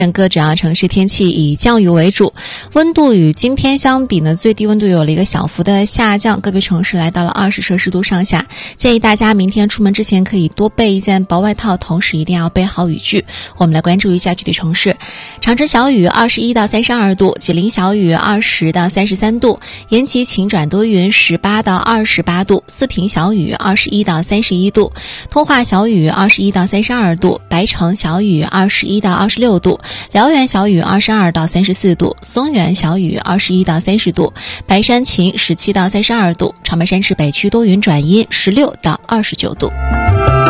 各主要城市天气以降雨为主，温度与今天相比呢，最低温度有了一个小幅的下降，个别城市来到了20摄氏度上下。建议大家明天出门之前可以多备一件薄外套，同时一定要备好雨具。我们来关注一下具体城市：长春小雨21到32度，吉林小雨20到33度，延吉晴转多云18到28度，四平小雨21到31度，通化小雨21到32度，白城小雨21到26度，辽源小雨22到34度，松原小雨21到30度，白山晴17到32度，长白山市北区多云转阴16到29度。